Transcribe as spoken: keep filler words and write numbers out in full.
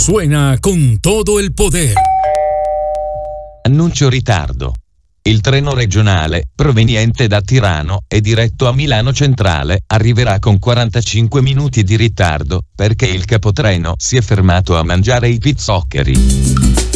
suena con todo el poder. Annuncio ritardo. Il treno regionale, proveniente da Tirano e diretto a Milano Centrale, arriverà con quarantacinque minuti di ritardo, perché il capotreno si è fermato a mangiare i pizzoccheri.